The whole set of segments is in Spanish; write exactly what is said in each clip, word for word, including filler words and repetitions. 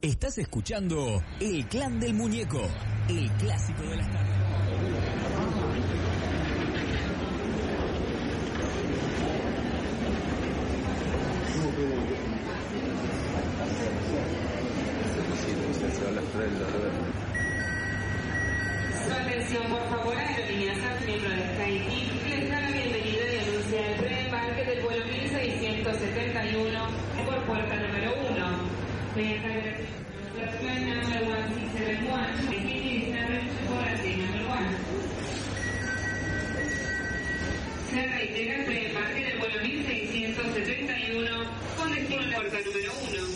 Estás escuchando El Clan del Muñeco, el clásico de las tardes. Su atención, por favor, aerolíneas A, miembro de SkyTeam, les da la bienvenida y anuncia el preembarque del vuelo mil seiscientos setenta y uno por puerta número uno. Flight number one six seven one, number one. Se reitera el preembarque del vuelo mil seiscientos setenta y uno con destino a la puerta número uno.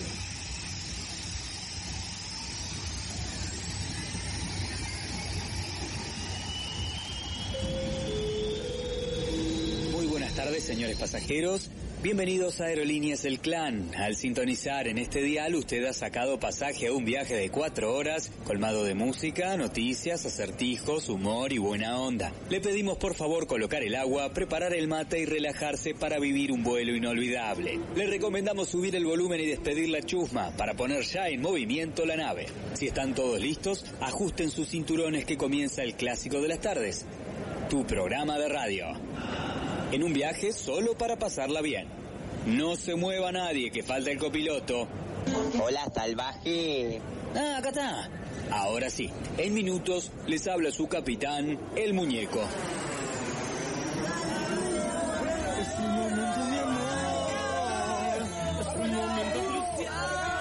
Buenas tardes, señores pasajeros. Bienvenidos a Aerolíneas El Clan. Al sintonizar en este dial, usted ha sacado pasaje a un viaje de cuatro horas, colmado de música, noticias, acertijos, humor y buena onda. Le pedimos por favor colocar el agua, preparar el mate y relajarse para vivir un vuelo inolvidable. Le recomendamos subir el volumen y despedir la chusma para poner ya en movimiento la nave. Si están todos listos, ajusten sus cinturones que comienza el clásico de las tardes. Tu programa de radio. En un viaje solo para pasarla bien. No se mueva nadie, que falta el copiloto. Hola, salvaje. Ah, acá está. Ahora sí, en minutos les habla su capitán, el muñeco.